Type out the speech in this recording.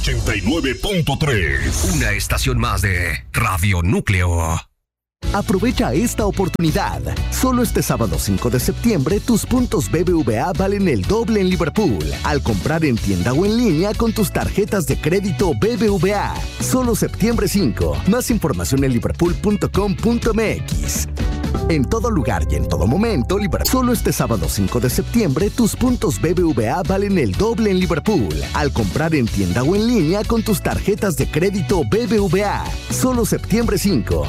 89.3. Una estación más de Radio Núcleo. Aprovecha esta oportunidad. Solo este sábado 5 de septiembre, tus puntos BBVA valen el doble en Liverpool. Al comprar en tienda o en línea con tus tarjetas de crédito BBVA. Solo septiembre 5. Más información en liverpool.com.mx. En todo lugar y en todo momento, solo este sábado 5 de septiembre, tus puntos BBVA valen el doble en Liverpool. Al comprar en tienda o en línea con tus tarjetas de crédito BBVA. Solo septiembre 5.